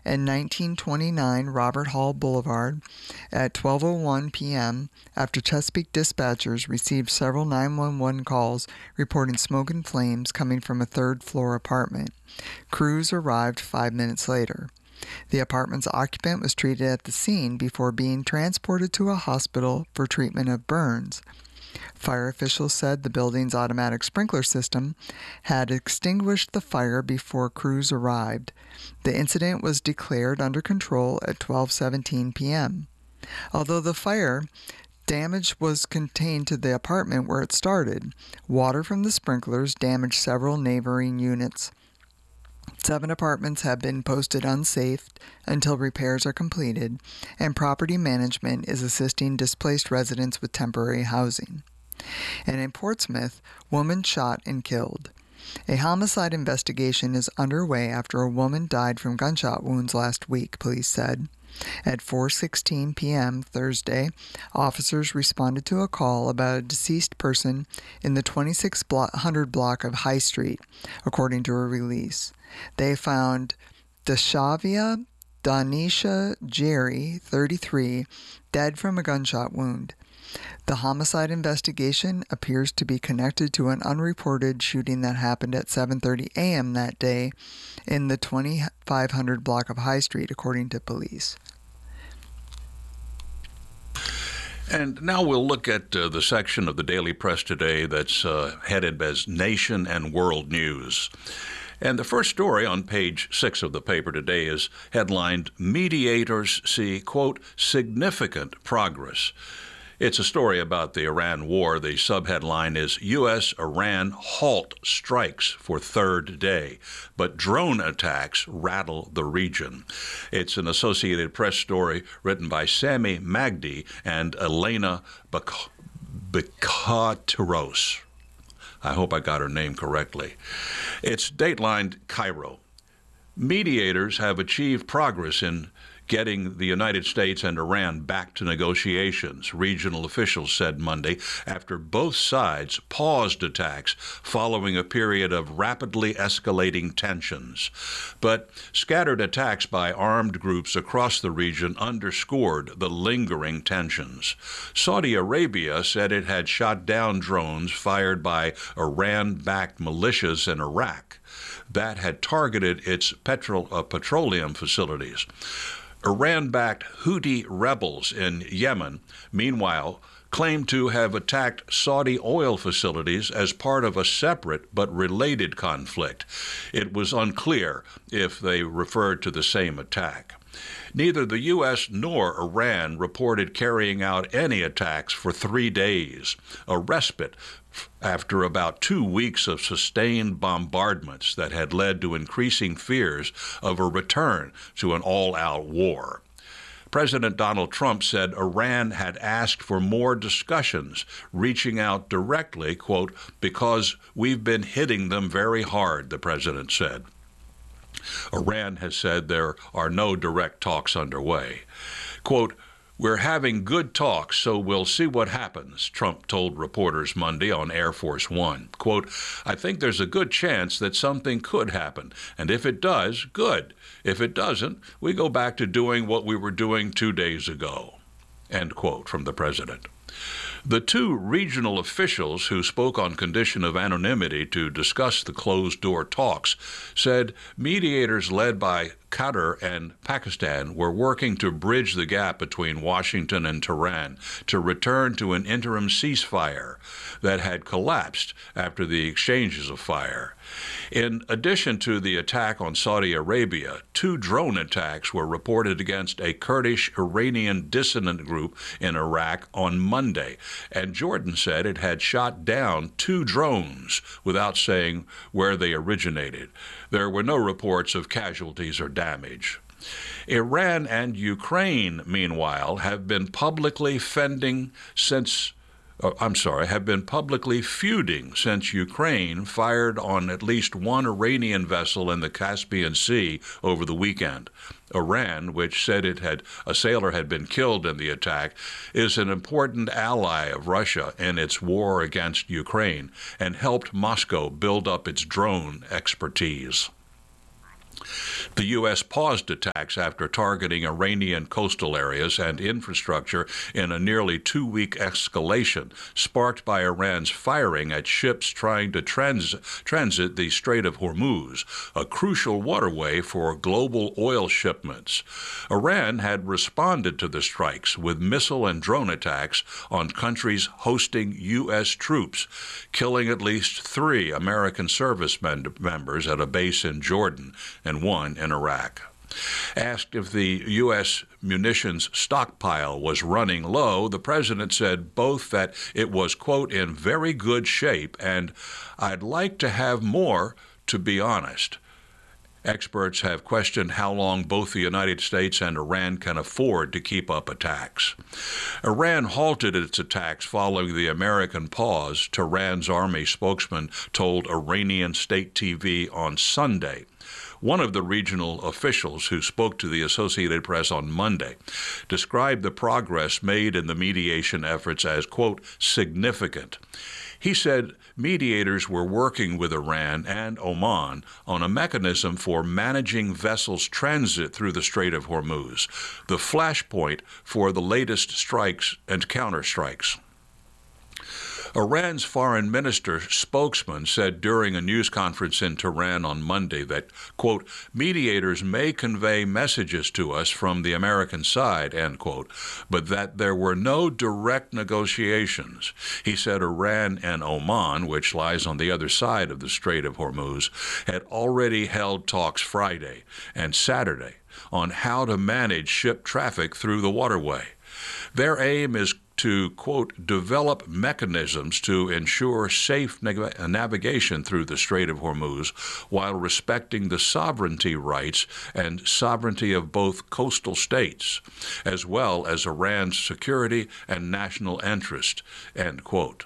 and 1929 Robert Hall Boulevard at 12:01 p.m. after Chesapeake dispatchers received several 911 calls reporting smoke and flames coming from a third-floor apartment. Crews arrived 5 minutes later. The apartment's occupant was treated at the scene before being transported to a hospital for treatment of burns. Fire officials said the building's automatic sprinkler system had extinguished the fire before crews arrived. The incident was declared under control at 12:17 p.m. Although the fire damage was contained to the apartment where it started, water from the sprinklers damaged several neighboring units. 7 apartments have been posted unsafe until repairs are completed, and property management is assisting displaced residents with temporary housing. And in Portsmouth, woman shot and killed. A homicide investigation is underway after a woman died from gunshot wounds last week, police said. At 4:16 p.m. Thursday, officers responded to a call about a deceased person in the 2600 block of High Street, according to a release. They found Dashavia Danisha Jerry, 33, dead from a gunshot wound. The homicide investigation appears to be connected to an unreported shooting that happened at 7:30 a.m. that day in the 2500 block of High Street, according to police. And now we'll look at the section of the Daily Press today that's headed as Nation and World News. And the first story on page 6 of the paper today is headlined, Mediators See, quote, Significant Progress. It's a story about the Iran war. The subheadline is U.S.-Iran halt strikes for third day, but drone attacks rattle the region. It's an Associated Press story written by Sami Magdi and Elena Bekateros. I hope I got her name correctly. It's datelined Cairo. Mediators have achieved progress in getting the United States and Iran back to negotiations, regional officials said Monday, after both sides paused attacks following a period of rapidly escalating tensions. But scattered attacks by armed groups across the region underscored the lingering tensions. Saudi Arabia said it had shot down drones fired by Iran-backed militias in Iraq that had targeted its petroleum facilities. Iran-backed Houthi rebels in Yemen, meanwhile, claimed to have attacked Saudi oil facilities as part of a separate but related conflict. It was unclear if they referred to the same attack. Neither the U.S. nor Iran reported carrying out any attacks for 3 days, a respite after about 2 weeks of sustained bombardments that had led to increasing fears of a return to an all-out war. President Donald Trump said Iran had asked for more discussions, reaching out directly, quote, because we've been hitting them very hard, the president said. Iran has said there are no direct talks underway. Quote, we're having good talks, so we'll see what happens, Trump told reporters Monday on Air Force One. Quote, I think there's a good chance that something could happen, and if it does, good. If it doesn't, we go back to doing what we were doing 2 days ago. End quote from the president. The 2 regional officials who spoke on condition of anonymity to discuss the closed-door talks said mediators led by Qatar and Pakistan were working to bridge the gap between Washington and Tehran to return to an interim ceasefire that had collapsed after the exchanges of fire. In addition to the attack on Saudi Arabia, 2 drone attacks were reported against a Kurdish Iranian dissident group in Iraq on Monday, and Jordan said it had shot down 2 drones without saying where they originated. There were no reports of casualties or damage. Iran and Ukraine, meanwhile, have been publicly feuding since Ukraine fired on at least one Iranian vessel in the Caspian Sea over the weekend. Iran, which said a sailor had been killed in the attack, is an important ally of Russia in its war against Ukraine and helped Moscow build up its drone expertise. The U.S. paused attacks after targeting Iranian coastal areas and infrastructure in a nearly two-week escalation, sparked by Iran's firing at ships trying to transit the Strait of Hormuz, a crucial waterway for global oil shipments. Iran had responded to the strikes with missile and drone attacks on countries hosting U.S. troops, killing at least 3 American service members at a base in Jordan and 1 in Iraq. Asked if the U.S. munitions stockpile was running low, the president said both that it was, quote, in very good shape and I'd like to have more, to be honest. Experts have questioned how long both the United States and Iran can afford to keep up attacks. Iran halted its attacks following the American pause, Tehran's army spokesman told Iranian state TV on Sunday. One of the regional officials who spoke to the Associated Press on Monday described the progress made in the mediation efforts as, quote, significant. He said mediators were working with Iran and Oman on a mechanism for managing vessels' transit through the Strait of Hormuz, the flashpoint for the latest strikes and counterstrikes. Iran's foreign minister spokesman said during a news conference in Tehran on Monday that, quote, mediators may convey messages to us from the American side, end quote, but that there were no direct negotiations. He said Iran and Oman, which lies on the other side of the Strait of Hormuz, had already held talks Friday and Saturday on how to manage ship traffic through the waterway. Their aim is to, quote, develop mechanisms to ensure safe navigation through the Strait of Hormuz while respecting the sovereignty rights and sovereignty of both coastal states, as well as Iran's security and national interest, end quote.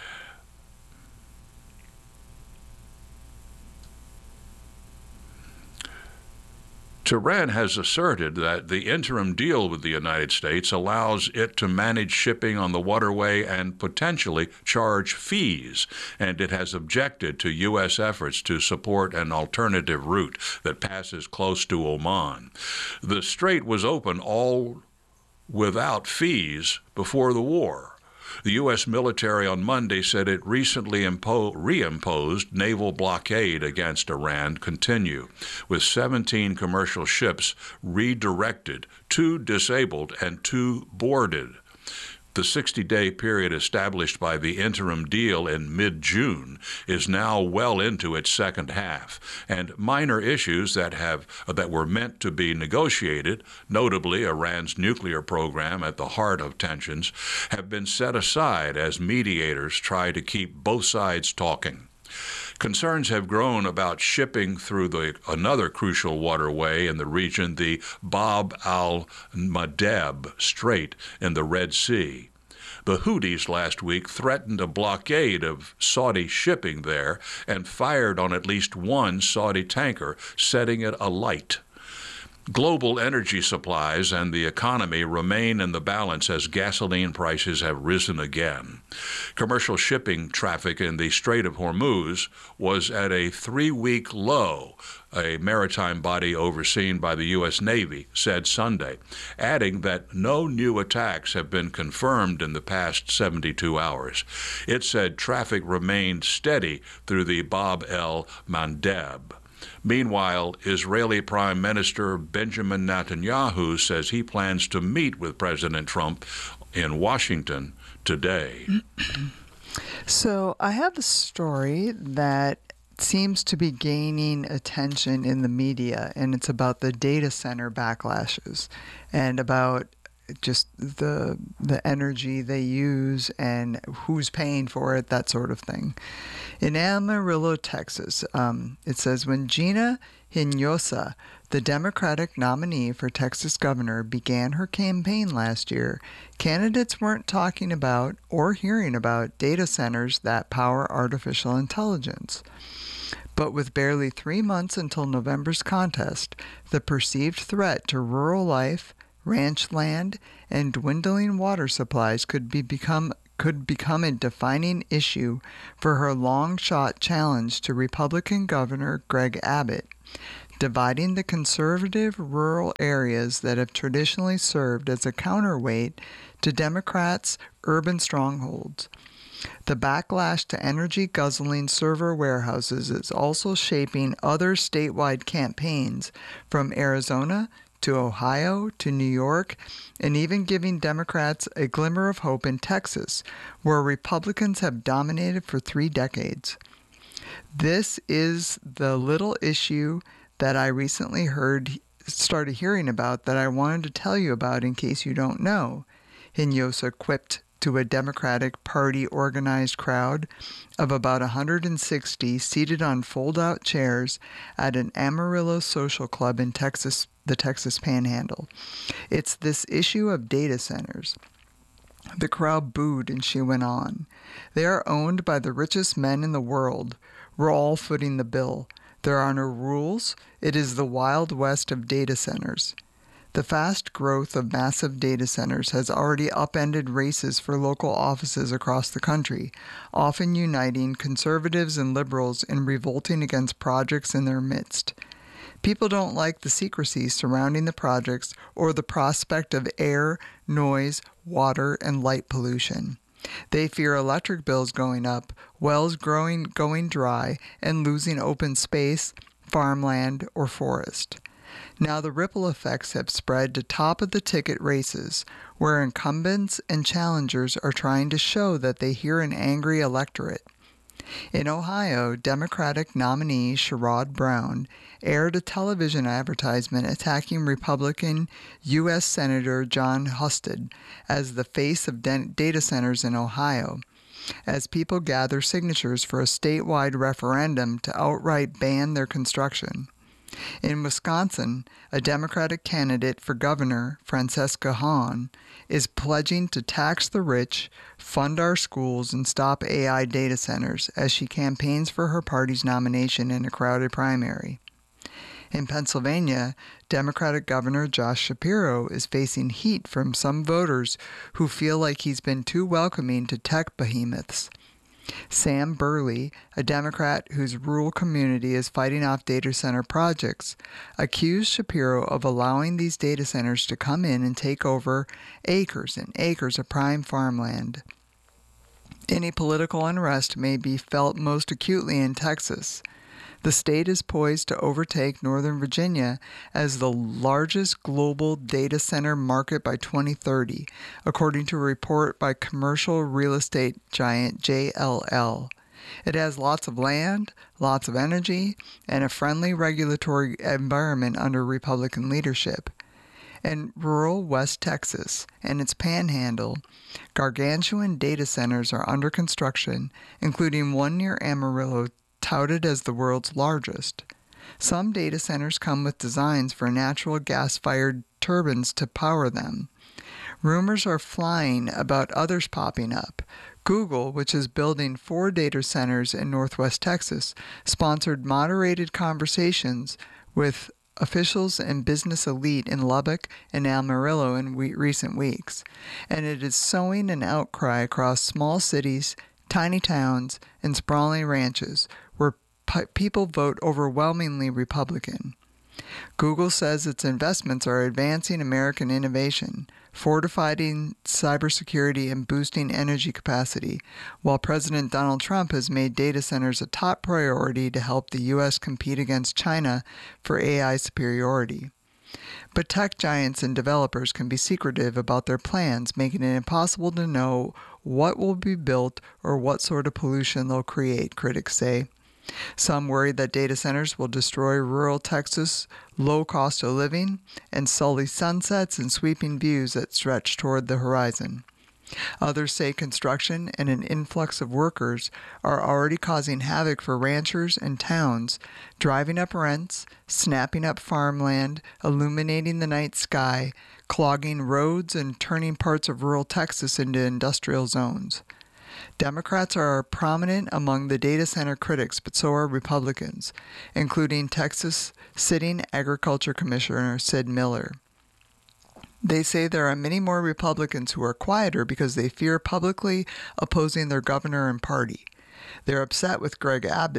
Tehran has asserted that the interim deal with the United States allows it to manage shipping on the waterway and potentially charge fees, and it has objected to U.S. efforts to support an alternative route that passes close to Oman. The strait was open all without fees before the war. The U.S. military on Monday said it recently reimposed naval blockade against Iran continue, with 17 commercial ships redirected, 2 disabled, and 2 boarded. The 60-day period established by the interim deal in mid-June is now well into its second half, and minor issues that were meant to be negotiated, notably Iran's nuclear program at the heart of tensions, have been set aside as mediators try to keep both sides talking. Concerns have grown about shipping through another crucial waterway in the region, the Bab al-Mandeb Strait in the Red Sea. The Houthis last week threatened a blockade of Saudi shipping there and fired on at least 1 Saudi tanker, setting it alight. Global energy supplies and the economy remain in the balance as gasoline prices have risen again. Commercial shipping traffic in the Strait of Hormuz was at a 3-week low, a maritime body overseen by the U.S. Navy said Sunday, adding that no new attacks have been confirmed in the past 72 hours. It said traffic remained steady through the Bab el-Mandeb. Meanwhile, Israeli Prime Minister Benjamin Netanyahu says he plans to meet with President Trump in Washington today. So I have a story that seems to be gaining attention in the media, and it's about the data center backlashes and about just the energy they use and who's paying for it, that sort of thing. In Amarillo, Texas, it says, when Gina Hinojosa, the Democratic nominee for Texas governor, began her campaign last year, candidates weren't talking about or hearing about data centers that power artificial intelligence. But with barely 3 months until November's contest, the perceived threat to rural life, ranch land, and dwindling water supplies could become a defining issue for her long-shot challenge to Republican Governor Greg Abbott. dividing the conservative rural areas that have traditionally served as a counterweight to Democrats' urban strongholds. The backlash to energy-guzzling server warehouses is also shaping other statewide campaigns from Arizona to Ohio to New York, and even giving Democrats a glimmer of hope in Texas, where Republicans have dominated for 3 decades. This is the little issue that I recently started hearing about that I wanted to tell you about in case you don't know, Hinojosa quipped to a Democratic Party organized crowd of about 160 seated on fold-out chairs at an Amarillo social club in Texas, the Texas Panhandle. It's this issue of data centers. The crowd booed and she went on. They are owned by the richest men in the world. We're all footing the bill. There are no rules. It is the Wild West of data centers. The fast growth of massive data centers has already upended races for local offices across the country, often uniting conservatives and liberals in revolting against projects in their midst. People don't like the secrecy surrounding the projects or the prospect of air, noise, water, and light pollution. They fear electric bills going up, wells going dry, and losing open space, farmland, or forest. Now the ripple effects have spread to top-of-the-ticket races, where incumbents and challengers are trying to show that they hear an angry electorate. In Ohio, Democratic nominee Sherrod Brown aired a television advertisement attacking Republican U.S. Senator Jon Husted as the face of data centers in Ohio, as people gather signatures for a statewide referendum to outright ban their construction. In Wisconsin, a Democratic candidate for governor, Francesca Hahn, is pledging to tax the rich, fund our schools, and stop AI data centers as she campaigns for her party's nomination in a crowded primary. In Pennsylvania, Democratic Governor Josh Shapiro is facing heat from some voters who feel like he's been too welcoming to tech behemoths. Sam Burley, a Democrat whose rural community is fighting off data center projects, accused Shapiro of allowing these data centers to come in and take over acres and acres of prime farmland. Any political unrest may be felt most acutely in Texas. The state is poised to overtake Northern Virginia as the largest global data center market by 2030, according to a report by commercial real estate giant JLL. It has lots of land, lots of energy, and a friendly regulatory environment under Republican leadership. In rural West Texas and its panhandle, gargantuan data centers are under construction, including one near Amarillo, touted as the world's largest. Some data centers come with designs for natural gas-fired turbines to power them. Rumors are flying about others popping up. Google, which is building 4 data centers in northwest Texas, sponsored moderated conversations with officials and business elite in Lubbock and Amarillo in recent weeks, and it is sowing an outcry across small cities, tiny towns, and sprawling ranches, where people vote overwhelmingly Republican. Google says its investments are advancing American innovation, fortifying cybersecurity, and boosting energy capacity, while President Donald Trump has made data centers a top priority to help the U.S. compete against China for AI superiority. But tech giants and developers can be secretive about their plans, making it impossible to know what will be built or what sort of pollution they'll create, critics say. Some worry that data centers will destroy rural Texas' low cost of living and sully sunsets and sweeping views that stretch toward the horizon. Others say construction and an influx of workers are already causing havoc for ranchers and towns, driving up rents, snapping up farmland, illuminating the night sky, clogging roads, and turning parts of rural Texas into industrial zones. Democrats are prominent among the data center critics, but so are Republicans, including Texas sitting Agriculture Commissioner Sid Miller. They say there are many more Republicans who are quieter because they fear publicly opposing their governor and party. They're upset with Greg Abbott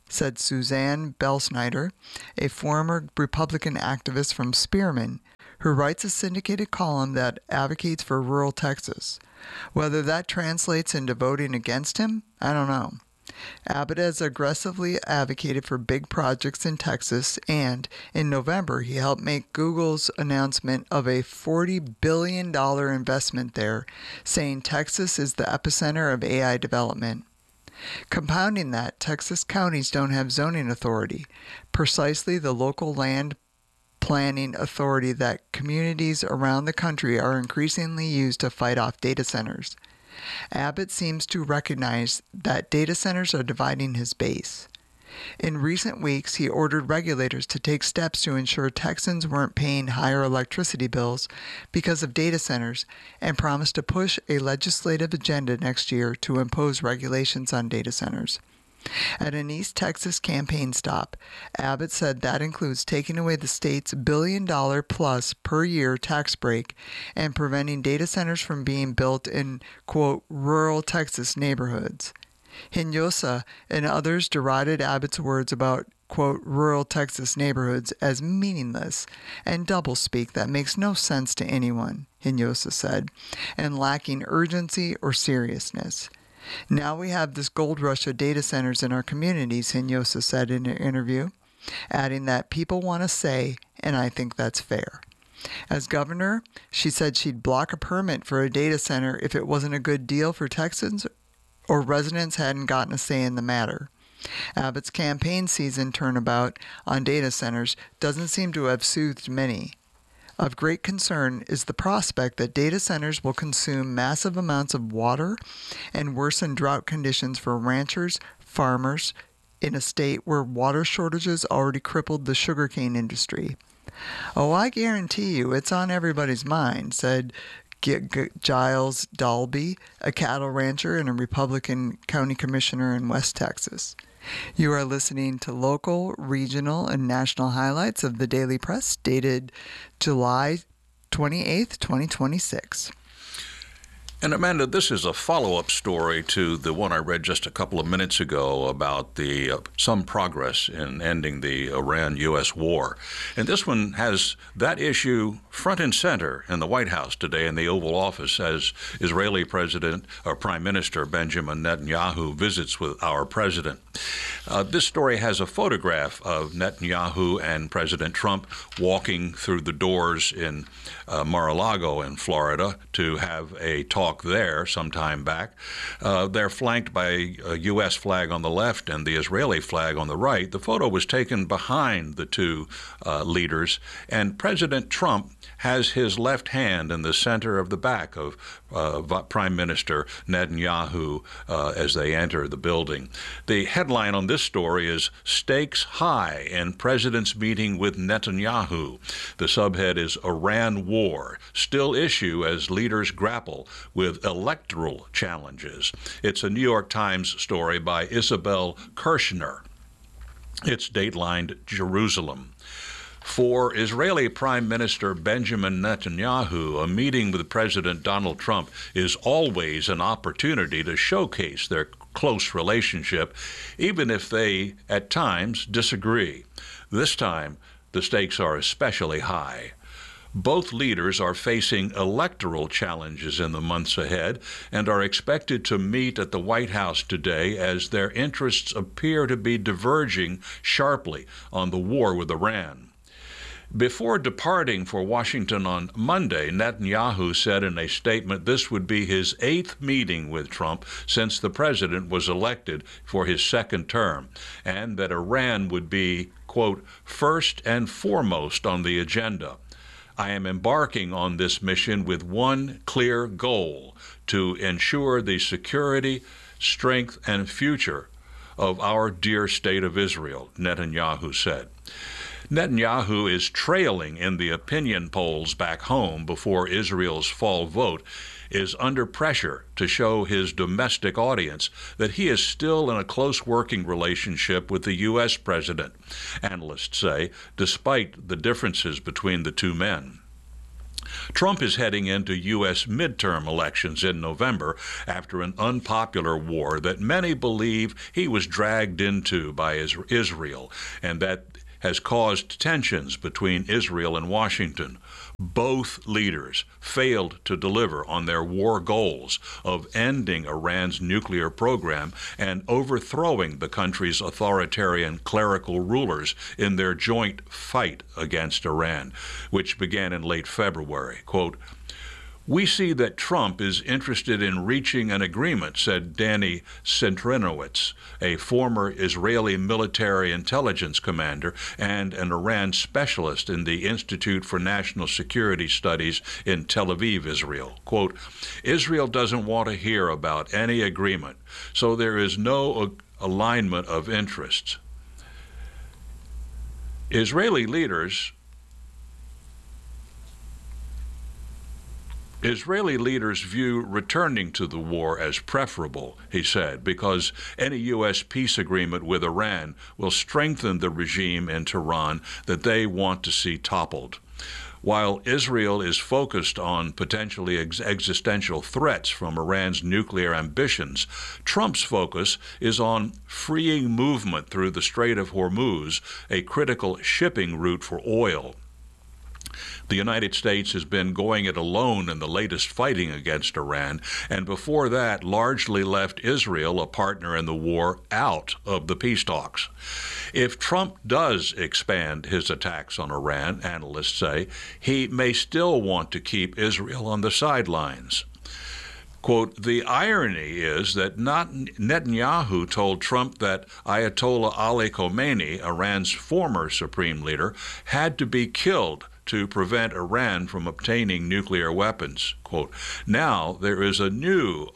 said Suzanne Belsnider, a former Republican activist from Spearman, who writes a syndicated column that advocates for rural Texas. Whether that translates into voting against him, I don't know. Abbott has aggressively advocated for big projects in Texas, and in November he helped make Google's announcement of a $40 billion investment there, saying Texas is the epicenter of AI development. Compounding that, Texas counties don't have zoning authority, precisely the local land planning authority that communities around the country are increasingly used to fight off data centers. Abbott seems to recognize that data centers are dividing his base. In recent weeks, he ordered regulators to take steps to ensure Texans weren't paying higher electricity bills because of data centers, and promised to push a legislative agenda next year to impose regulations on data centers. At an East Texas campaign stop, Abbott said that includes taking away the state's billion-plus per year tax break and preventing data centers from being built in, quote, rural Texas neighborhoods. Hinojosa and others derided Abbott's words about, quote, rural Texas neighborhoods as meaningless and doublespeak that makes no sense to anyone, Hinojosa said, and lacking urgency or seriousness. Now we have this gold rush of data centers in our communities, Hinojosa said in an interview, adding that people want to say, and I think that's fair. As governor, she said she'd block a permit for a data center if it wasn't a good deal for Texans or residents hadn't gotten a say in the matter. Abbott's campaign season turnabout on data centers doesn't seem to have soothed many. Of great concern is the prospect that data centers will consume massive amounts of water and worsen drought conditions for ranchers, farmers, in a state where water shortages already crippled the sugarcane industry. Oh, I guarantee you it's on everybody's mind, said Giles Dalby, a cattle rancher and a Republican county commissioner in West Texas. You are listening to local, regional, and national highlights of the Daily Press, dated July 28th, 2026. And Amanda, this is a follow-up story to the one I read just a couple of minutes ago about the some progress in ending the Iran-U.S. war. And this one has that issue front and center in the White House today in the Oval Office as Israeli Prime Minister Benjamin Netanyahu visits with our president. This story has a photograph of Netanyahu and President Trump walking through the doors in Mar-a-Lago in Florida to have a talk there some time back. They're flanked by a U.S. flag on the left and the Israeli flag on the right. The photo was taken behind the two leaders, and President Trump has his left hand in the center of the back of Prime Minister Netanyahu as they enter the building. The headline on this story is "Stakes High in President's Meeting with Netanyahu." The subhead is "Iran War, Still Issue as Leaders Grapple with Electoral Challenges." It's a New York Times story by Isabel Kirshner. It's datelined Jerusalem. For Israeli Prime Minister Benjamin Netanyahu, a meeting with President Donald Trump is always an opportunity to showcase their close relationship, even if they, at times, disagree. This time, the stakes are especially high. Both leaders are facing electoral challenges in the months ahead and are expected to meet at the White House today as their interests appear to be diverging sharply on the war with Iran. Before departing for Washington on Monday, Netanyahu said in a statement this would be his 8th meeting with Trump since the president was elected for his second term, and that Iran would be, quote, first and foremost on the agenda. "I am embarking on this mission with one clear goal: to ensure the security, strength, and future of our dear state of Israel," Netanyahu said. Netanyahu is trailing in the opinion polls back home before Israel's fall vote, is under pressure to show his domestic audience that he is still in a close working relationship with the U.S. president, analysts say, despite the differences between the two men. Trump is heading into U.S. midterm elections in November after an unpopular war that many believe he was dragged into by Israel, and that has caused tensions between Israel and Washington. Both leaders failed to deliver on their war goals of ending Iran's nuclear program and overthrowing the country's authoritarian clerical rulers in their joint fight against Iran, which began in late February. Quote, "We see that Trump is interested in reaching an agreement," said Danny Centrinowitz, a former Israeli military intelligence commander and an Iran specialist in the Institute for National Security Studies in Tel Aviv, Israel. Quote, "Israel doesn't want to hear about any agreement, so there is no alignment of interests." Israeli leaders view returning to the war as preferable, he said, because any U.S. peace agreement with Iran will strengthen the regime in Tehran that they want to see toppled. While Israel is focused on potentially existential threats from Iran's nuclear ambitions, Trump's focus is on freeing movement through the Strait of Hormuz, a critical shipping route for oil. The United States has been going it alone in the latest fighting against Iran, and before that largely left Israel, a partner in the war, out of the peace talks. If Trump does expand his attacks on Iran, analysts say, he may still want to keep Israel on the sidelines. Quote, "The irony is that Netanyahu told Trump that Ayatollah Ali Khamenei, Iran's former supreme leader, had to be killed to prevent Iran from obtaining nuclear weapons." Quote, "Now there is a new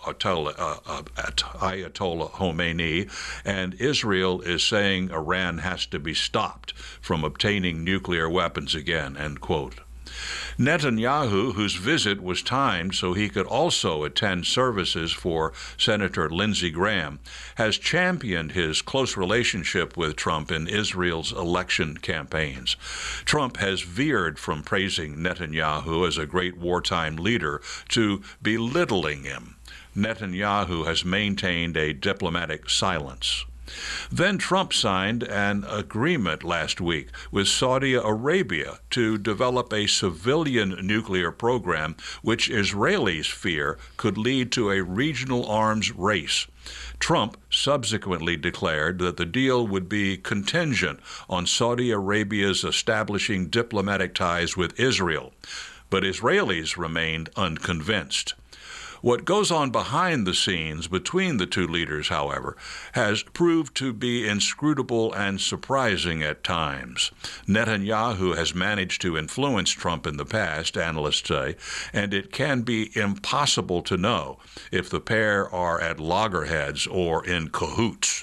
Ayatollah Khomeini, and Israel is saying Iran has to be stopped from obtaining nuclear weapons again," end quote. Netanyahu, whose visit was timed so he could also attend services for Senator Lindsey Graham, has championed his close relationship with Trump in Israel's election campaigns. Trump has veered from praising Netanyahu as a great wartime leader to belittling him. Netanyahu has maintained a diplomatic silence. Then Trump signed an agreement last week with Saudi Arabia to develop a civilian nuclear program which Israelis fear could lead to a regional arms race. Trump subsequently declared that the deal would be contingent on Saudi Arabia's establishing diplomatic ties with Israel, but Israelis remained unconvinced. What goes on behind the scenes between the two leaders, however, has proved to be inscrutable and surprising at times. Netanyahu has managed to influence Trump in the past, analysts say, and it can be impossible to know if the pair are at loggerheads or in cahoots.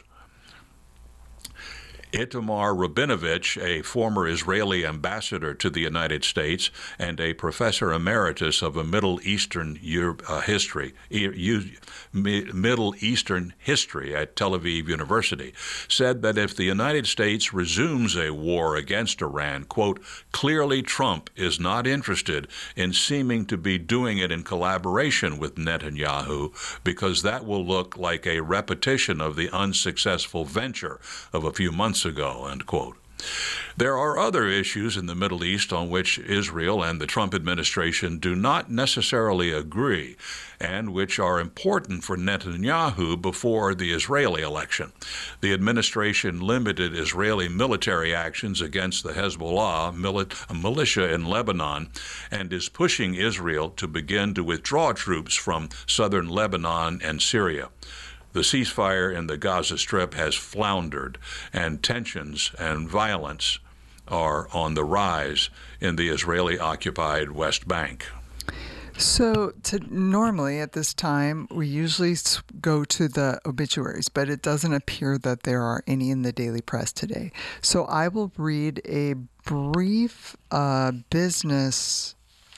Itamar Rabinovich, a former Israeli ambassador to the United States and a professor emeritus of a Middle Eastern history at Tel Aviv University, said that if the United States resumes a war against Iran, quote, "clearly Trump is not interested in seeming to be doing it in collaboration with Netanyahu, because that will look like a repetition of the unsuccessful venture of a few months ago," end quote. There are other issues in the Middle East on which Israel and the Trump administration do not necessarily agree, and which are important for Netanyahu before the Israeli election. The administration limited Israeli military actions against the Hezbollah, a militia in Lebanon, and is pushing Israel to begin to withdraw troops from southern Lebanon and Syria. The ceasefire in the Gaza Strip has floundered, and tensions and violence are on the rise in the Israeli-occupied West Bank. So normally at this time, we usually go to the obituaries, but it doesn't appear that there are any in the daily press today. So I will read a brief business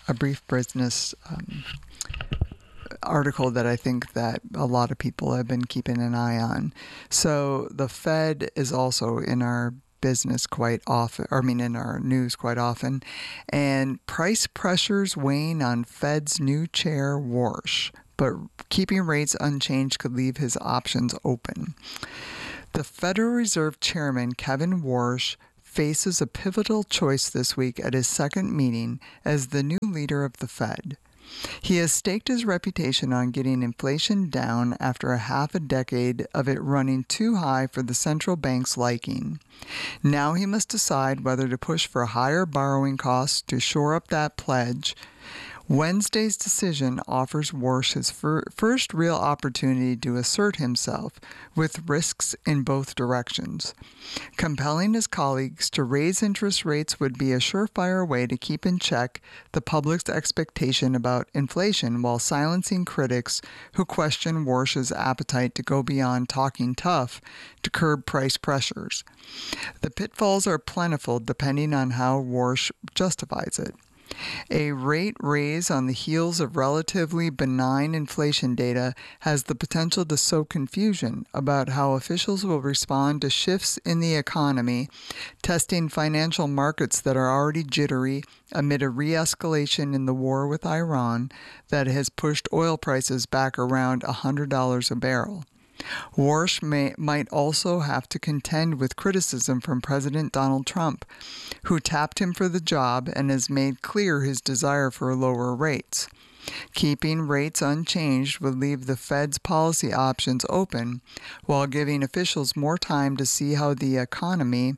article that I think that a lot of people have been keeping an eye on. So the Fed is also in our business quite often, in our news quite often. And price pressures weighing on Fed's new chair, Warsh, but keeping rates unchanged could leave his options open. The Federal Reserve Chairman, Kevin Warsh, faces a pivotal choice this week at his second meeting as the new leader of the Fed. He has staked his reputation on getting inflation down after half a decade of it running too high for the central bank's liking. Now he must decide whether to push for higher borrowing costs to shore up that pledge. Wednesday's decision offers Warsh his first real opportunity to assert himself, with risks in both directions. Compelling his colleagues to raise interest rates would be a surefire way to keep in check the public's expectation about inflation while silencing critics who question Warsh's appetite to go beyond talking tough to curb price pressures. The pitfalls are plentiful depending on how Warsh justifies it. A rate raise on the heels of relatively benign inflation data has the potential to sow confusion about how officials will respond to shifts in the economy, testing financial markets that are already jittery amid a re-escalation in the war with Iran that has pushed oil prices back around $100 a barrel. Warsh might also have to contend with criticism from President Donald Trump, who tapped him for the job and has made clear his desire for lower rates. Keeping rates unchanged would leave the Fed's policy options open, while giving officials more time to see how the economy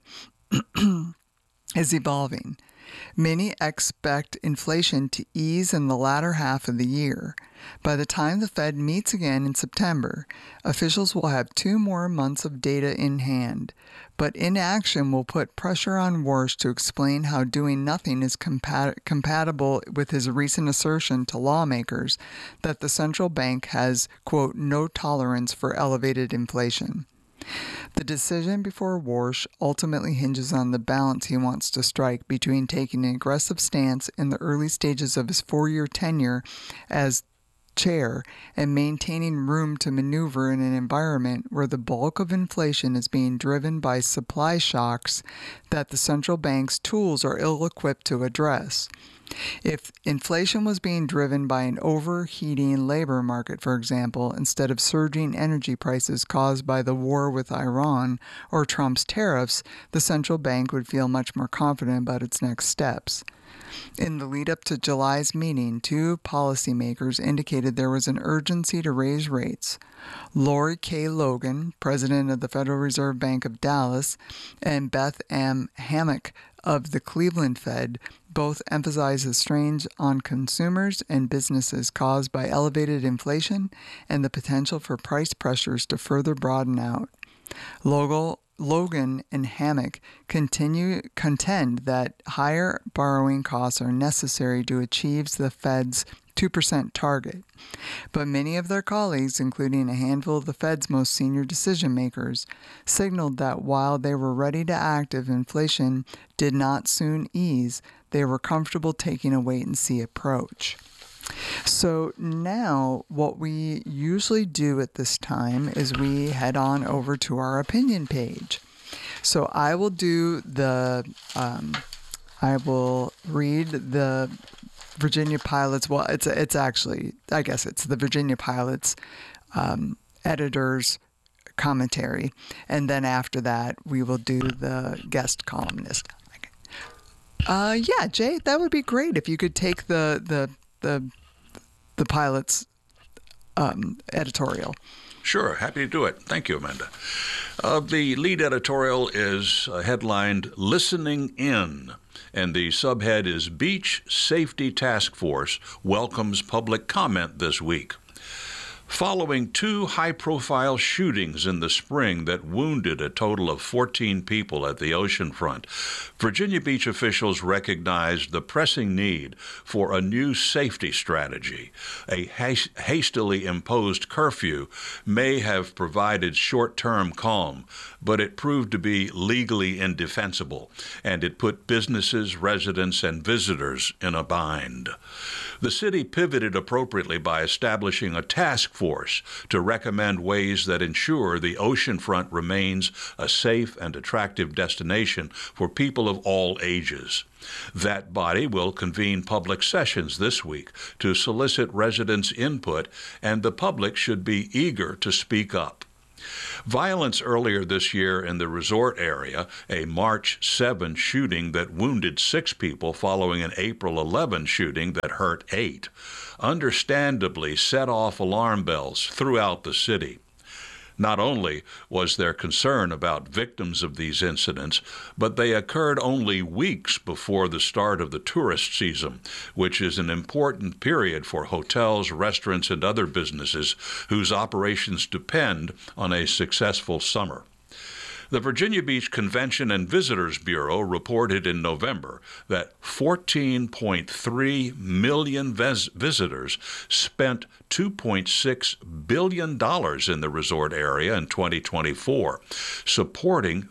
is evolving. Many expect inflation to ease in the latter half of the year. By the time the Fed meets again in September, officials will have 2 more months of data in hand, but inaction will put pressure on Warsh to explain how doing nothing is compatible with his recent assertion to lawmakers that the central bank has, quote, no tolerance for elevated inflation. The decision before Warsh ultimately hinges on the balance he wants to strike between taking an aggressive stance in the early stages of his 4-year tenure as chair and maintaining room to maneuver in an environment where the bulk of inflation is being driven by supply shocks that the central bank's tools are ill-equipped to address. If inflation was being driven by an overheating labor market, for example, instead of surging energy prices caused by the war with Iran or Trump's tariffs, the central bank would feel much more confident about its next steps. In the lead-up to July's meeting, 2 policymakers indicated there was an urgency to raise rates. Lori K. Logan, president of the Federal Reserve Bank of Dallas, and Beth M. Hammack of the Cleveland Fed both emphasize the strains on consumers and businesses caused by elevated inflation and the potential for price pressures to further broaden out. Logan and Hammack contend that higher borrowing costs are necessary to achieve the Fed's 2% target. But many of their colleagues, including a handful of the Fed's most senior decision makers, signaled that while they were ready to act if inflation did not soon ease, they were comfortable taking a wait-and-see approach. So now what we usually do at this time is we head on over to our opinion page. So I will do I will read the Virginia Pilot's, well, it's actually, I guess it's the Virginia Pilot's editor's commentary. And then after that, we will do the guest columnist. Yeah, Jay, that would be great if you could take the Pilot's editorial. Sure, happy to do it. Thank you, Amanda. The lead editorial is headlined Listening In, and the subhead is Beach Safety Task Force welcomes public comment this week. Following 2 high-profile shootings in the spring that wounded a total of 14 people at the oceanfront, Virginia Beach officials recognized the pressing need for a new safety strategy. A hastily imposed curfew may have provided short-term calm, but it proved to be legally indefensible, and it put businesses, residents, and visitors in a bind. The city pivoted appropriately by establishing a task force to recommend ways that ensure the oceanfront remains a safe and attractive destination for people of all ages. That body will convene public sessions this week to solicit residents' input, and the public should be eager to speak up. Violence earlier this year in the resort area, a March 7 shooting that wounded 6 people following an April 11 shooting that hurt 8, understandably set off alarm bells throughout the city. Not only was there concern about victims of these incidents, but they occurred only weeks before the start of the tourist season, which is an important period for hotels, restaurants, and other businesses whose operations depend on a successful summer. The Virginia Beach Convention and Visitors Bureau reported in November that 14.3 million visitors spent $2.6 billion in the resort area in 2024, supporting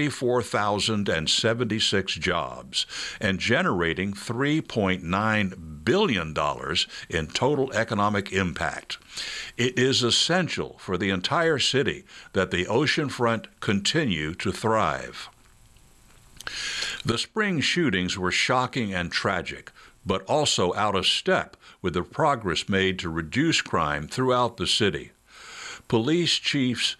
34,076 jobs and generating $3.9 billion in total economic impact. It is essential for the entire city that the oceanfront continue to thrive. The spring shootings were shocking and tragic, but also out of step with the progress made to reduce crime throughout the city. Police Chiefs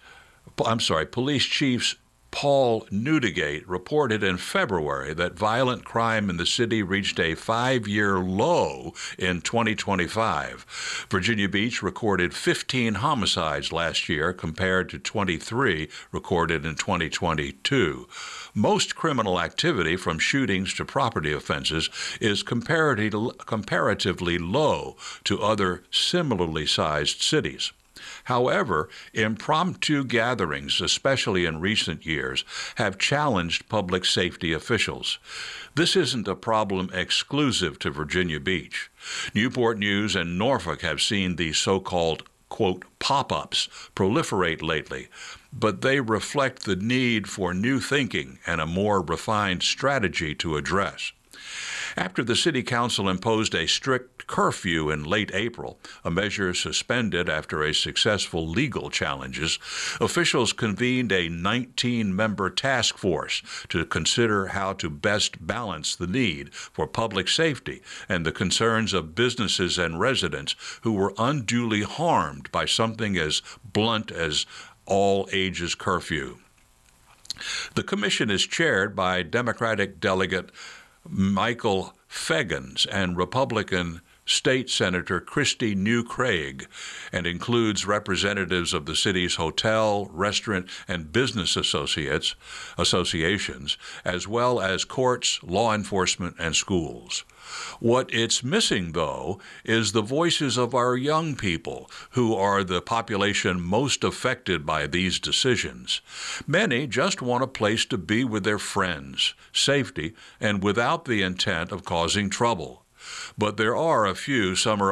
Paul Newdigate reported in February that violent crime in the city reached a 5-year low in 2025. Virginia Beach recorded 15 homicides last year compared to 23 recorded in 2022. Most criminal activity, from shootings to property offenses, is comparatively low to other similarly sized cities. However, impromptu gatherings, especially in recent years, have challenged public safety officials. This isn't a problem exclusive to Virginia Beach. Newport News and Norfolk have seen these so-called, quote, pop-ups proliferate lately, but they reflect the need for new thinking and a more refined strategy to address. After the City Council imposed a strict curfew in late April, a measure suspended after a successful legal challenges, officials convened a 19-member task force to consider how to best balance the need for public safety and the concerns of businesses and residents who were unduly harmed by something as blunt as all-ages curfew. The commission is chaired by Democratic Delegate Michael Feggins and Republican State Senator Christy New Craig, and includes representatives of the city's hotel, restaurant, and business associations, as well as courts, law enforcement, and schools. What it's missing, though, is the voices of our young people, who are the population most affected by these decisions. Many just want a place to be with their friends, safety, and without the intent of causing trouble. But there are few summer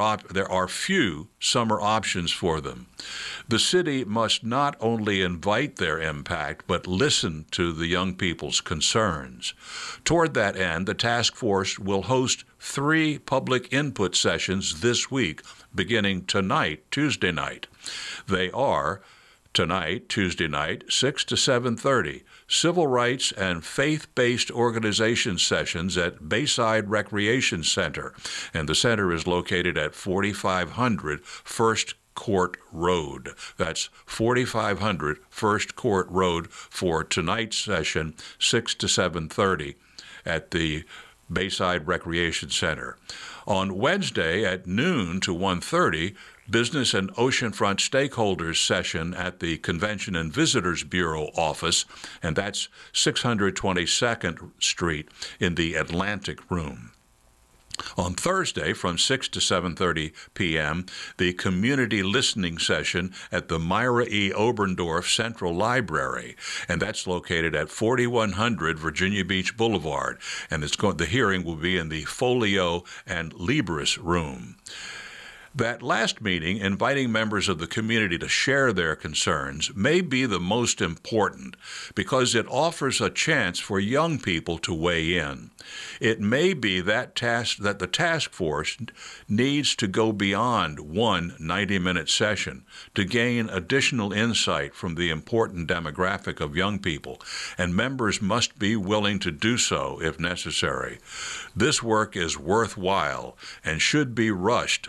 options for them. The city must not only invite their impact, but listen to the young people's concerns. Toward that end, the task force will host 3 public input sessions this week, beginning tonight, Tuesday night. They are tonight, Tuesday night, 6 to 7:30, civil rights and faith-based organization sessions at Bayside Recreation Center, and the center is located at 4500 First Court Road. That's 4500 First Court Road for tonight's session, 6 to 7:30 at the Bayside Recreation Center. On Wednesday at noon to 1:30, Business and Oceanfront Stakeholders session at the Convention and Visitors Bureau office, and that's 622nd Street in the Atlantic Room. On Thursday, from 6 to 7:30 p.m., the Community Listening Session at the Myra E. Oberndorf Central Library, and that's located at 4100 Virginia Beach Boulevard, and the hearing will be in the Folio and Libris Room. That last meeting, inviting members of the community to share their concerns, may be the most important because it offers a chance for young people to weigh in. It may be that the task force needs to go beyond one 90-minute session to gain additional insight from the important demographic of young people, and members must be willing to do so if necessary. This work is worthwhile and should be rushed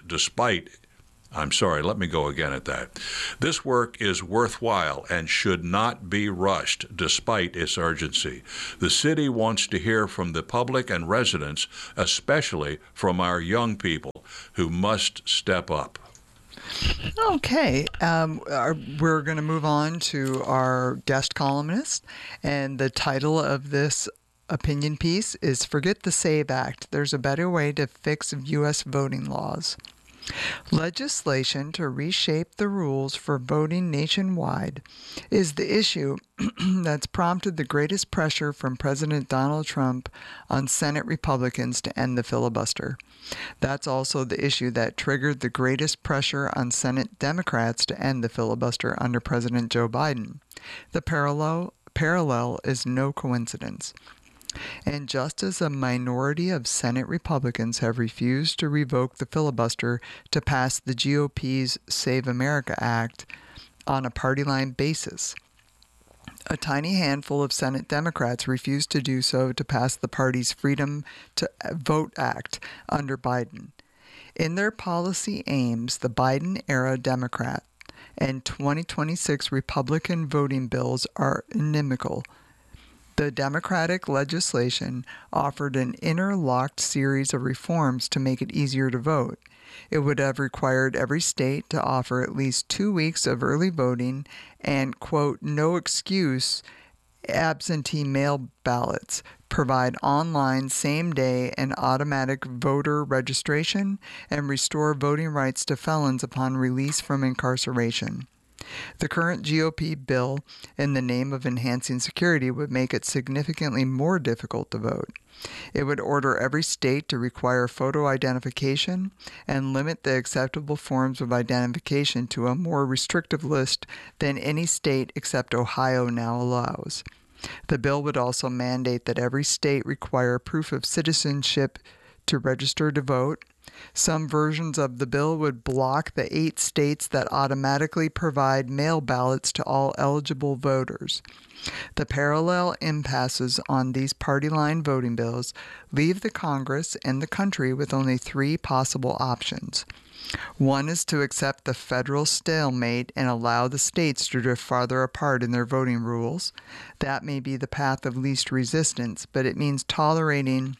let me go again at that. This work is worthwhile and should not be rushed despite its urgency. The city wants to hear from the public and residents, especially from our young people, who must step up. Okay, we're going to move on to our guest columnist, and the title of this opinion piece is Forget the SAVE Act. There's a better way to fix U.S. voting laws. Legislation to reshape the rules for voting nationwide is the issue that's prompted the greatest pressure from President Donald Trump on Senate Republicans to end the filibuster. That's also the issue that triggered the greatest pressure on Senate Democrats to end the filibuster under President Joe Biden. The parallel is no coincidence. And just as a minority of Senate Republicans have refused to revoke the filibuster to pass the GOP's Save America Act on a party line basis, a tiny handful of Senate Democrats refused to do so to pass the party's Freedom to Vote Act under Biden. In their policy aims, the Biden-era Democrat and 2026 Republican voting bills are inimical. The Democratic legislation offered an interlocked series of reforms to make it easier to vote. It would have required every state to offer at least 2 weeks of early voting and, quote, no excuse absentee mail ballots, provide online same-day and automatic voter registration, and restore voting rights to felons upon release from incarceration. The current GOP bill, in the name of enhancing security, would make it significantly more difficult to vote. It would order every state to require photo identification and limit the acceptable forms of identification to a more restrictive list than any state except Ohio now allows. The bill would also mandate that every state require proof of citizenship to register to vote. Some versions of the bill would block the 8 states that automatically provide mail ballots to all eligible voters. The parallel impasses on these party line voting bills leave the Congress and the country with only 3 possible options. One is to accept the federal stalemate and allow the states to drift farther apart in their voting rules. That may be the path of least resistance, but it means tolerating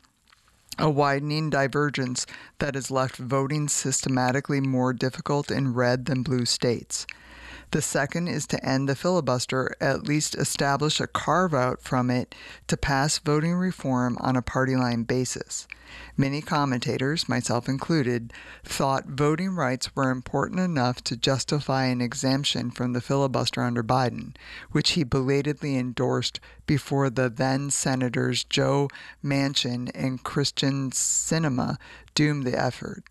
a widening divergence that has left voting systematically more difficult in red than blue states. The second is to end the filibuster, at least establish a carve-out from it to pass voting reform on a party line basis. Many commentators, myself included, thought voting rights were important enough to justify an exemption from the filibuster under Biden, which he belatedly endorsed before the then Senators Joe Manchin and Kyrsten Sinema doomed the effort.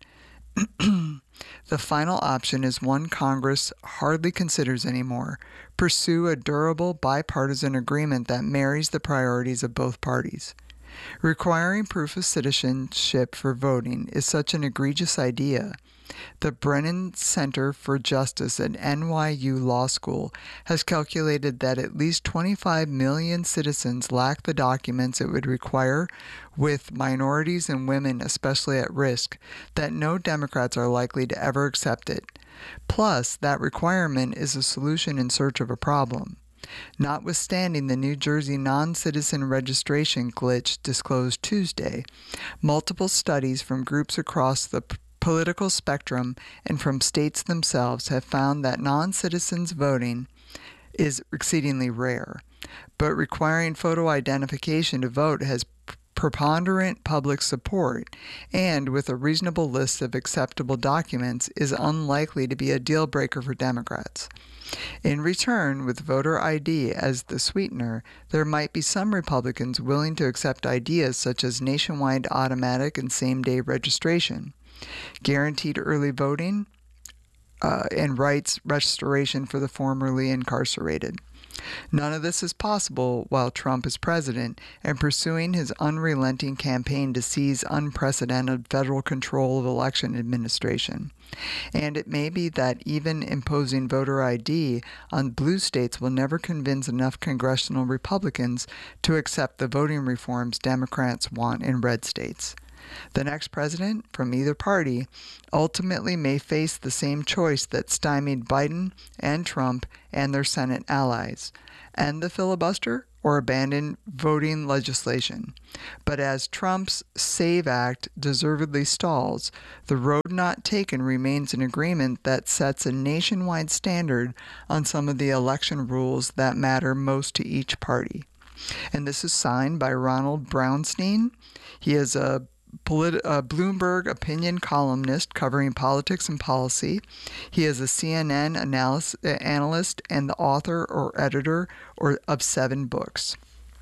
The final option is one Congress hardly considers anymore: pursue a durable bipartisan agreement that marries the priorities of both parties. Requiring proof of citizenship for voting is such an egregious idea. The Brennan Center for Justice at NYU Law School has calculated that at least 25 million citizens lack the documents it would require, with minorities and women especially at risk, that no Democrats are likely to ever accept it. Plus, that requirement is a solution in search of a problem. Notwithstanding the New Jersey non-citizen registration glitch disclosed Tuesday, multiple studies from groups across the political spectrum and from states themselves have found that non-citizens voting is exceedingly rare. But requiring photo identification to vote has preponderant public support and with a reasonable list of acceptable documents is unlikely to be a deal breaker for Democrats. In return, with voter ID as the sweetener, there might be some Republicans willing to accept ideas such as nationwide automatic and same-day registration, guaranteed early voting, and rights restoration for the formerly incarcerated. None of this is possible while Trump is president and pursuing his unrelenting campaign to seize unprecedented federal control of election administration. And it may be that even imposing voter ID on blue states will never convince enough congressional Republicans to accept the voting reforms Democrats want in red states. The next president, from either party, ultimately may face the same choice that stymied Biden and Trump and their Senate allies: end the filibuster or abandon voting legislation. But as Trump's SAVE Act deservedly stalls, the road not taken remains an agreement that sets a nationwide standard on some of the election rules that matter most to each party. And this is signed by Ronald Brownstein. He is a Bloomberg opinion columnist covering politics and policy. He is a CNN analyst and the author or editor of 7 books.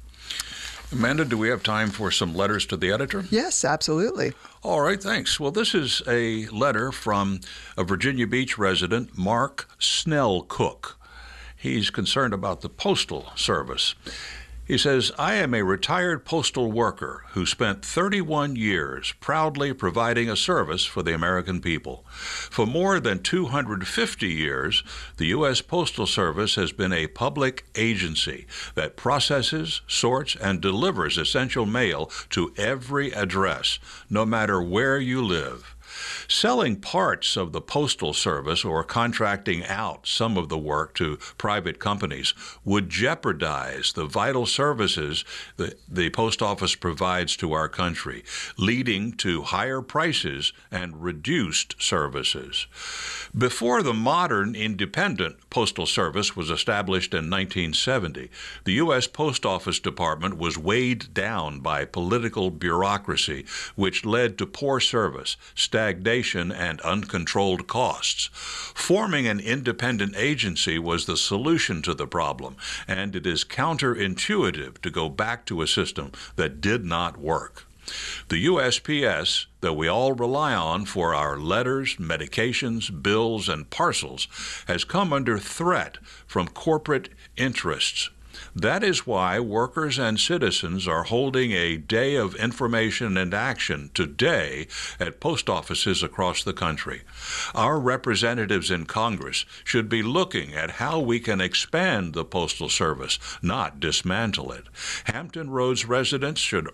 Amanda, do we have time for some letters to the editor? Yes, absolutely. All right, thanks. Well, this is a letter from a Virginia Beach resident, Mark Snell Cook. He's concerned about the Postal Service. He says, I am a retired postal worker who spent 31 years proudly providing a service for the American people. For more than 250 years, the U.S. Postal Service has been a public agency that processes, sorts, and delivers essential mail to every address, no matter where you live. Selling parts of the Postal Service or contracting out some of the work to private companies would jeopardize the vital services that the Post Office provides to our country, leading to higher prices and reduced services. Before the modern independent Postal Service was established in 1970, the U.S. Post Office Department was weighed down by political bureaucracy, which led to poor service, stagnation, and uncontrolled costs. Forming an independent agency was the solution to the problem, and it is counterintuitive to go back to a system that did not work. The USPS, that we all rely on for our letters, medications, bills, and parcels, has come under threat from corporate interests. That is why workers and citizens are holding a day of information and action today at post offices across the country. Our representatives in Congress should be looking at how we can expand the Postal Service, not dismantle it. Hampton Roads residents should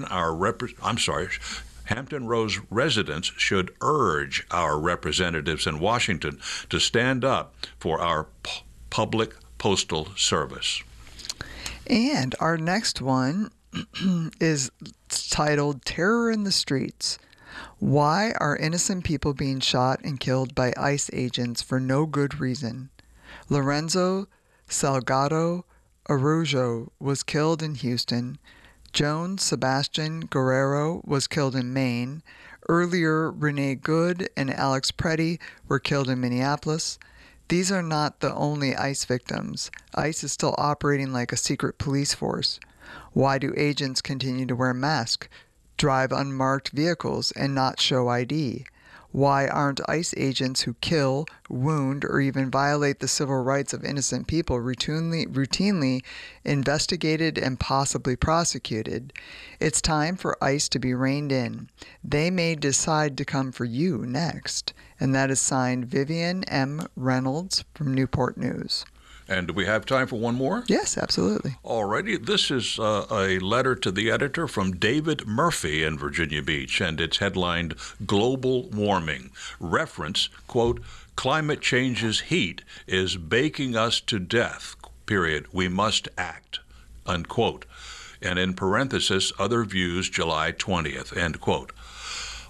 Hampton Roads residents should urge our representatives in Washington to stand up for our public postal service. And our next one is titled Terror in the Streets. Why are innocent people being shot and killed by ICE agents for no good reason? Lorenzo Salgado Araujo was killed in Houston. Joan Sebastian Guerrero was killed in Maine. Earlier, Renee Good and Alex Preddy were killed in Minneapolis. These are not the only ICE victims. ICE is still operating like a secret police force. Why do agents continue to wear masks, drive unmarked vehicles, and not show ID? Why aren't ICE agents who kill, wound, or even violate the civil rights of innocent people routinely investigated and possibly prosecuted? It's time for ICE to be reined in. They may decide to come for you next. And that is signed Vivian M. Reynolds from Newport News. And do we have time for one more? Yes, absolutely. Alrighty. This is a letter to the editor from David Murphy in Virginia Beach, and it's headlined Global Warming. Reference, quote, climate change's heat is baking us to death, period. We must act, unquote. And in parenthesis, other views, July 20th, end quote.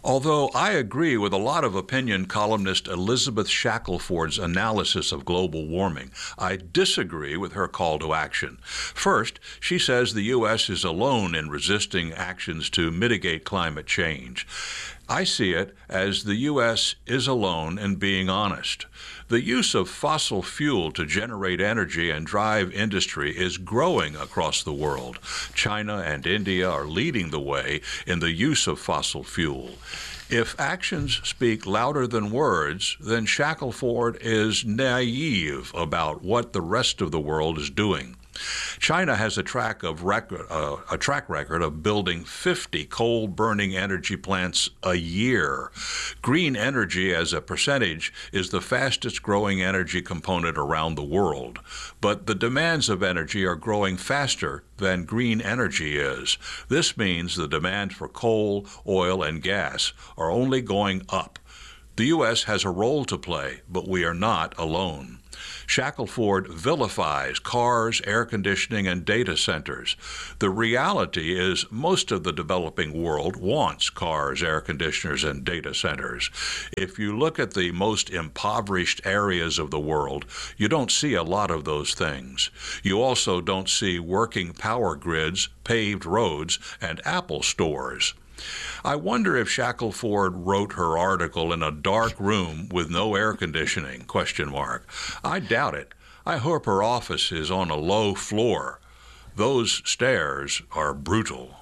Although I agree with a lot of opinion columnist Elizabeth Shackelford's analysis of global warming, I disagree with her call to action. First, she says the U.S. is alone in resisting actions to mitigate climate change. I see it as the U.S. is alone in being honest. The use of fossil fuel to generate energy and drive industry is growing across the world. China and India are leading the way in the use of fossil fuel. If actions speak louder than words, then Shackelford is naive about what the rest of the world is doing. China has a track record of building 50 coal-burning energy plants a year. Green energy as a percentage is the fastest-growing energy component around the world. But the demands of energy are growing faster than green energy is. This means the demand for coal, oil, and gas are only going up. The U.S. has a role to play, but we are not alone. Shackelford vilifies cars, air conditioning, and data centers. The reality is most of the developing world wants cars, air conditioners, and data centers. If you look at the most impoverished areas of the world, you don't see a lot of those things. You also don't see working power grids, paved roads, and Apple stores. I wonder if Shackelford wrote her article in a dark room with no air conditioning, ? I doubt it. I hope her office is on a low floor. Those stairs are brutal.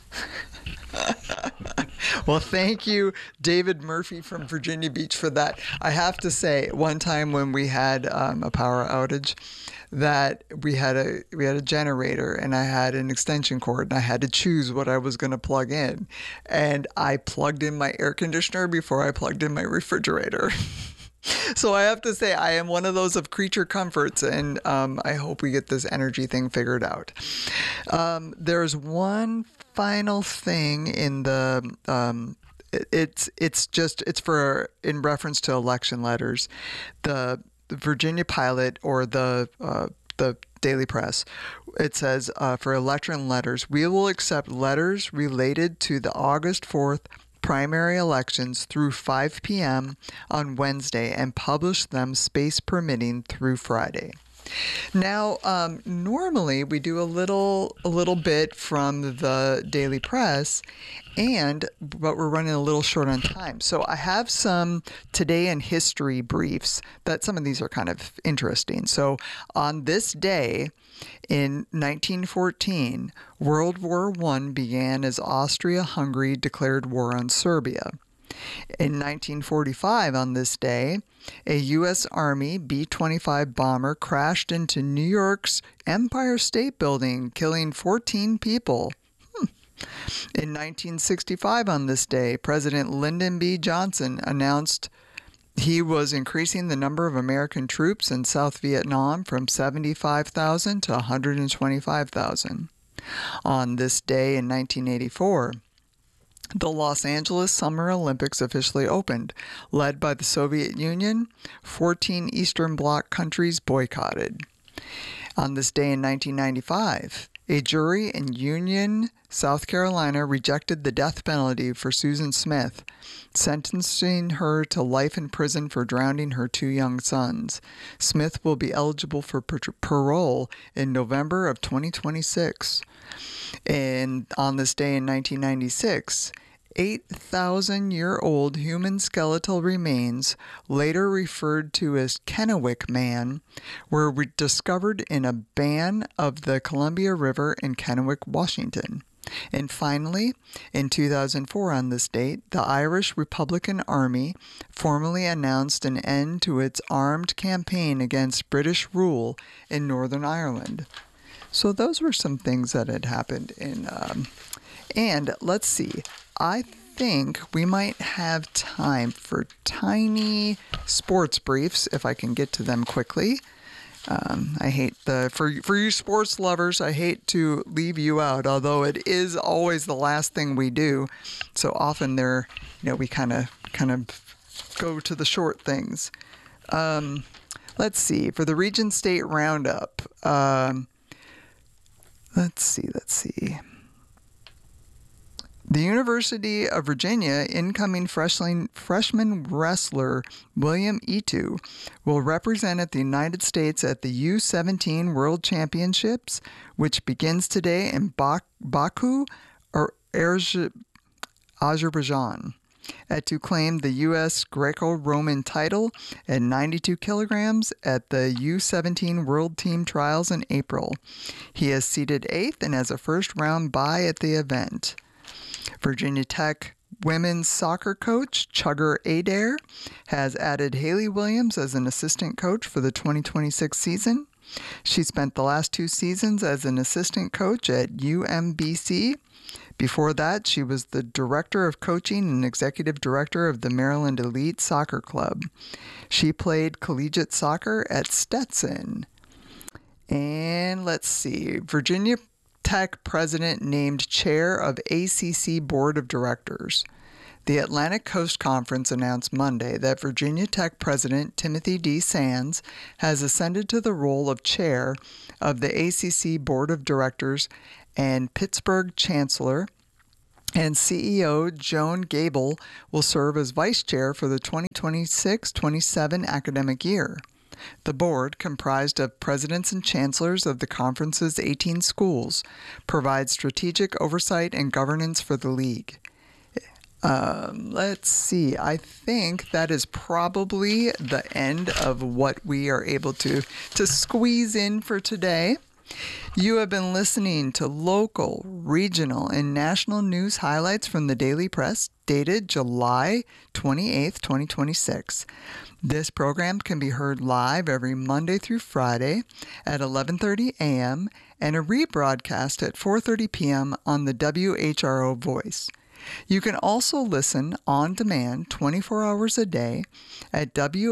Well, thank you, David Murphy from Virginia Beach, for that. I have to say, one time when we had a power outage, that we had a generator and I had an extension cord and I had to choose what I was going to plug in, and I plugged in my air conditioner before I plugged in my refrigerator. So I have to say, I am one of those of creature comforts, and I hope we get this energy thing figured out. There's one final thing in the it's for in reference to election letters. The Virginia Pilot, or the Daily Press, it says for election letters, we will accept letters related to the August 4th primary elections through 5 p.m. on Wednesday and publish them, space permitting, through Friday. Now, normally we do a little bit from the Daily Press, but we're running a little short on time. So I have some today in history briefs that some of these are kind of interesting. So on this day in 1914, World War I began as Austria-Hungary declared war on Serbia. In 1945, on this day, a U.S. Army B-25 bomber crashed into New York's Empire State Building, killing 14 people. In 1965, on this day, President Lyndon B. Johnson announced he was increasing the number of American troops in South Vietnam from 75,000 to 125,000. On this day in 1984, the Los Angeles Summer Olympics officially opened. Led by the Soviet Union, 14 Eastern Bloc countries boycotted. On this day in 1995, a jury in Union, South Carolina rejected the death penalty for Susan Smith, sentencing her to life in prison for drowning her 2 young sons. Smith will be eligible for parole in November of 2026. And on this day in 1996, 8,000-year-old human skeletal remains, later referred to as Kennewick Man, were discovered in a ban of the Columbia River in Kennewick, Washington. And finally, in 2004 on this date, the Irish Republican Army formally announced an end to its armed campaign against British rule in Northern Ireland. So those were some things that had happened in... and let's see, I think we might have time for tiny sports briefs if I can get to them quickly. I hate for you sports lovers, I hate to leave you out, although it is always the last thing we do. So often we kind of go to the short things. Let's see, for the Region State Roundup. Let's see. The University of Virginia incoming freshman wrestler William Itu will represent the United States at the U-17 World Championships, which begins today in Baku, Azerbaijan, to claim the U.S. Greco-Roman title at 92 kilograms at the U-17 World Team Trials in April. He is seeded 8th and has a first-round bye at the event. Virginia Tech women's soccer coach Chugger Adair has added Haley Williams as an assistant coach for the 2026 season. She spent the last 2 seasons as an assistant coach at UMBC. Before that, she was the director of coaching and executive director of the Maryland Elite Soccer Club. She played collegiate soccer at Stetson. And let's see, Virginia Tech president named chair of ACC Board of Directors. The Atlantic Coast Conference announced Monday that Virginia Tech President Timothy D. Sands has ascended to the role of chair of the ACC Board of Directors, and Pittsburgh Chancellor and CEO Joan Gable will serve as vice chair for the 2026-27 academic year. The board, comprised of presidents and chancellors of the conference's 18 schools, provides strategic oversight and governance for the league. Let's see. I think that is probably the end of what we are able to squeeze in for today. You have been listening to local, regional, and national news highlights from the Daily Press, dated July 28, 2026. This program can be heard live every Monday through Friday at 11:30 a.m. and a rebroadcast at 4:30 p.m. on the WHRO Voice. You can also listen on demand 24 hours a day at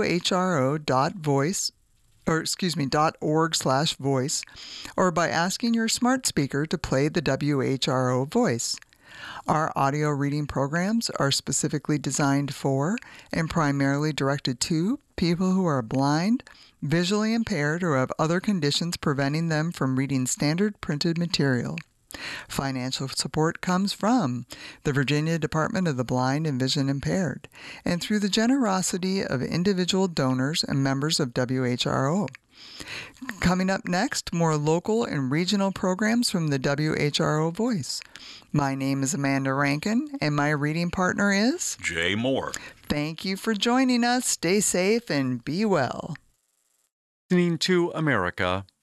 whro.org/voice, or by asking your smart speaker to play the WHRO Voice. Our audio reading programs are specifically designed for and primarily directed to people who are blind, visually impaired, or have other conditions preventing them from reading standard printed material. Financial support comes from the Virginia Department of the Blind and Vision Impaired, and through the generosity of individual donors and members of WHRO. Coming up next, more local and regional programs from the WHRO Voice. My name is Amanda Rankin, and my reading partner is Jay Moore. Thank you for joining us. Stay safe and be well. Listening to America